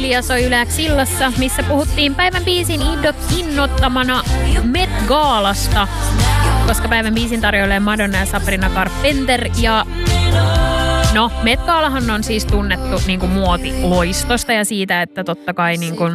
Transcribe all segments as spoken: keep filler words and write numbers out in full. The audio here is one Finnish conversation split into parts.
Ilja soi Yle X illassa, missä puhuttiin päivän biisin innottamana Met Galasta, koska päivän biisin tarjoilee Madonna ja Sabrina Carpenter. Ja no, Met Galahan on siis tunnettu niin kuin muotiloistosta ja siitä, että totta kai niin kuin,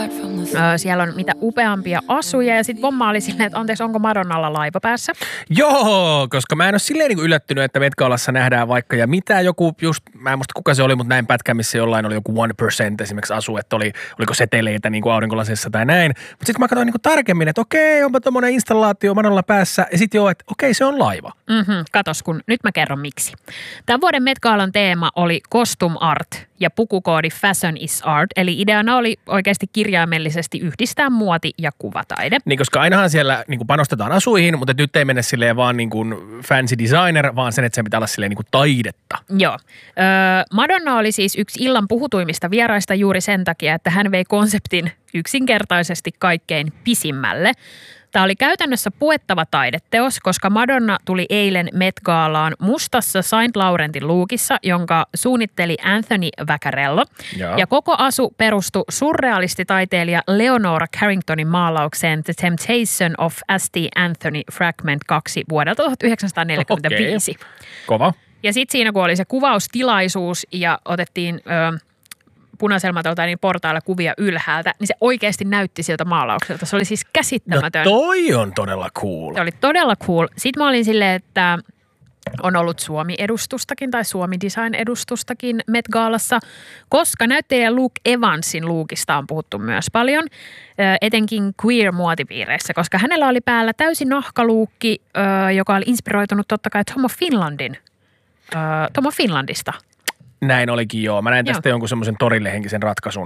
ö, siellä on mitä upeampia asuja. Ja sitten Vomma oli silleen, että anteeksi, onko Madonnalla laiva päässä? Joo, koska mä en ole silleen niin kuin yllättynyt, että Met Galassa nähdään vaikka ja mitä joku just, mä en muista kuka se oli, mutta näin pätkä, missä jollain oli joku one percent esimerkiksi asu, että oli, oliko seteleitä niin kuin aurinkolasissa tai näin. Mutta sitten kun mä katsoin niin kuin tarkemmin, että okei, onpa tommoinen installaatio Madonnalla päässä ja sitten joo, että okei, se on laiva. Mm-hmm, katos, kun nyt mä kerron miksi. Tämän vuoden Met Galan teema oli costume art ja pukukoodi fashion is art, eli ideana oli oikeasti kirjaimellisesti yhdistää muoti ja kuvataide. Niin, koska ainahan siellä niin kuin panostetaan asuihin, mutta nyt ei mennä silleen vaan niin kuin fancy designer, vaan sen, että se pitää olla silleen niin kuin taidetta. Joo. Öö, Madonna oli siis yksi illan puhutuimmista vieraista juuri sen takia, että hän vei konseptin yksinkertaisesti kaikkein pisimmälle. Tämä oli käytännössä puettava taideteos, koska Madonna tuli eilen Met Galaan mustassa Saint Laurentin luukissa, jonka suunnitteli Anthony Vaccarello. Ja, ja koko asu perustui surrealistitaiteilija Leonora Carringtonin maalaukseen The Temptation of S T Anthony Fragment kaksi vuodelta tuhatyhdeksänsataaneljäkymmentäviisi. Okay. Kova. Ja sitten siinä, kun oli se kuvaustilaisuus ja otettiin Ö, punaiselmatolta niin portailla kuvia ylhäältä, niin se oikeasti näytti siltä maalaukselta. Se oli siis käsittämätön. No toi on todella cool. Se oli todella cool. Sitten mä olin silleen, että on ollut Suomi-edustustakin tai Suomi-design-edustustakin Met Galassa, koska näyttelijä Luke Evansin luukista on puhuttu myös paljon, etenkin queer-muotipiireissä, koska hänellä oli päällä täysin nahkaluukki, joka oli inspiroitunut totta kai Tom of Finlandin, Tom of Finlandista. Näin olikin, joo. Mä näin tästä joo. jonkun semmoisen torille henkisen ratkaisun.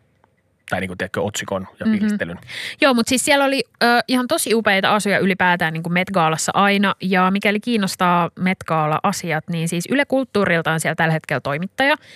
Tai niin kuin tiedätkö, otsikon ja mm-hmm. fiilistelyn. Joo, mutta siis siellä oli ö, ihan tosi upeita asuja ylipäätään niin kuin Met Galassa aina. Ja mikäli kiinnostaa Met Gala-asiat, niin siis Yle Kulttuurilta on siellä tällä hetkellä toimittaja. Ö,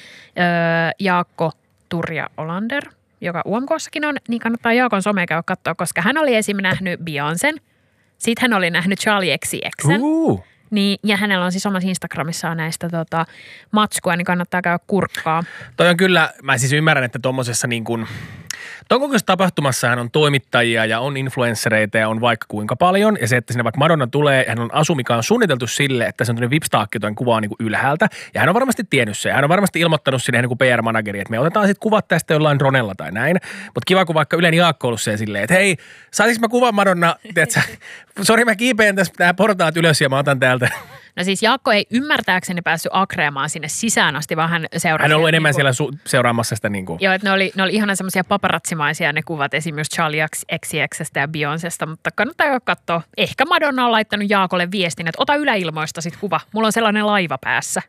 Jaakko Turja Olander, joka U M K:ssakin on, niin kannattaa Jaakon somea käydä katsoa, koska hän oli esim. Nähnyt Beyoncén. Sitten hän oli nähnyt Charlie X C X:n. Uh. Niin, ja hänellä on siis omassa Instagramissaan näistä tota, matskua, niin kannattaa käydä kurkkaa. Toi on kyllä, mä siis ymmärrän, että tuommoisessa niin kuin, ton kokoisessa tapahtumassahan on toimittajia ja on influenssereita ja on vaikka kuinka paljon. Ja se, että sinne vaikka Madonna tulee ja hän on asu, mikä on suunniteltu sille, että se on tämmöinen vipstaakki, jota kuvaa niin kuin ylhäältä. Ja hän on varmasti tiennyt se. Hän on varmasti ilmoittanut sinne niin kuin P R-manageri, että me otetaan sitten kuvat tästä jollain dronella tai näin. Mutta kiva, kun vaikka Ylen Jaakko ollut siellä silleen, että hei, saisinko mä kuvan Madonna, tiedätkö, sori mä kiipeen tässä nämä portaat ylös ja mä otan täältä. No siis Jaakko ei ymmärtääkseni päässyt akreamaan sinne sisään asti, vaan hän seurasi. Hän on ollut enemmän niin kuin, siellä su- seuraamassa sitä niin kuin. Joo, että ne oli, ne oli ihana semmoisia paparatsimaisia ne kuvat esimerkiksi Charlie X C X:stä ja Beyoncésta, mutta kannattaa katsoa. Ehkä Madonna on laittanut Jaakolle viestin, että ota yläilmoista sit kuva. Mulla on sellainen laiva päässä.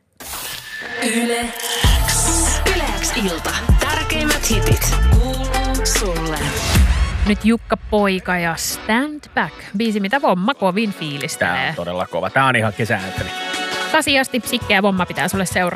Yle X. Yle X ilta. Tärkeimmät hitit kuuluu sulle. Nyt Jukka Poika ja Stand Back. Biisi, mitä Vomma kovin fiilistelee. Tää on todella kova. Tää on ihan kesääntäni. Kasi asti Sikke ja Vomma pitää sulle seuraa.